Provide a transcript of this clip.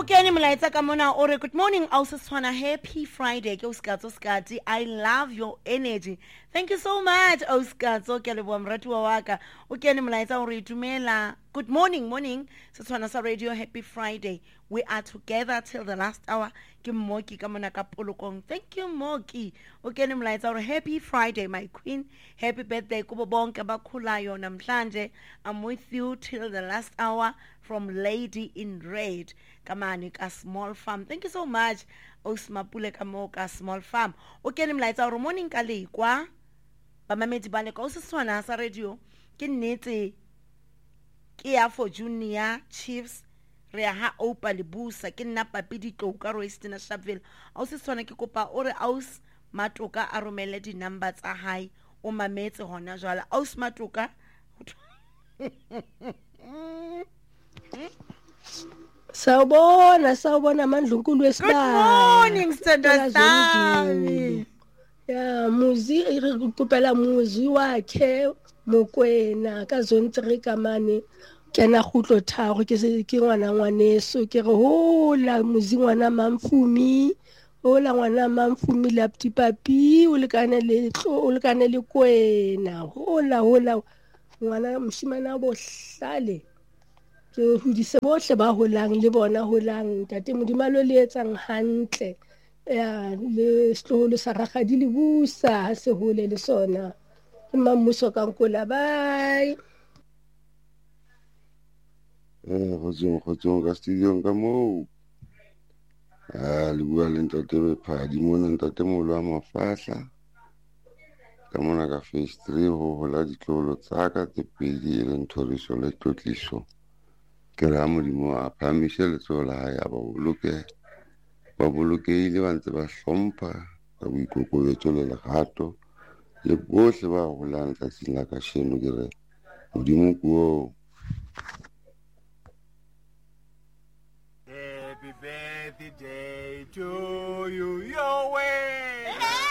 Okay, molaetsa ka mona o re good morning Ausiswana, happy Friday ke Uskatso Skati. I love your energy. Thank you so much Uskatso, ke leboa moratuwa wa ka. Okay, molaetsa o re itumela good morning Setswana sa radio, happy Friday. We are together till the last hour. Ke Moki ka mona ka Polokong. Thank you Moki. Okay, molaetsa o re happy Friday my queen. Happy birthday kubo bonke abakhulayo namhlanje. I'm with you till the last hour from Lady in Red. Kamani ka Small Farm. Thank you so much. Osmapule Kamoka Small Farm. Okay, mlaetsa o morning ka le kwa ba mamedi ba ne ka Setswana sa radio. Ke nnete ke ya for Junior Chiefs re ha opa le busa ke nna papi ditlou ka Royston Sharpeville. Setswana ke kopa o re Aus Matoka a romele di number tsa hae o mametse hona jwala. Aus Matoka Sawubona Mandlunkulu wesibaya. Good morning Sithandazami. Ya muzi ikupela muzi wakhe Mokwena ka zone 3 kamane kena khutlo tharo ke ngwana ngwaneso ke re hola muzi ngwana Mamfumi hola ngwana Mamfumi lapti papi o lekane le kwena hola ngwana mshimana bohlale ke hodise bohle ba holang le bona holang tate modimalo le etsang hantle ya le seholo sa ragadi le busa se hole le sona mmamuso ka nkola bye Khotsong ka studio ka mo le bua le ntate Phadi mona ntate Molo wa Mafahla ka mona ka phase 3 ho hola ditlolo tsaka tse pedi e leng Thoriso le Tlotliso ke ra modimo a phamishe letsoho la hae ba bolokehile ba ntse ba hlompha ka boikokobetso le lerato le bohle ba holang tsatsing la kasheno ke re modimo kuo. Happy birthday to you, yo.